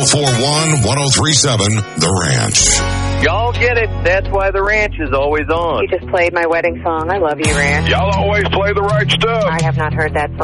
441-1037, The Ranch. Y'all get it. That's why The Ranch is always on. You just played my wedding song. I love you, Ranch. Y'all always play the right stuff. I have not heard that song.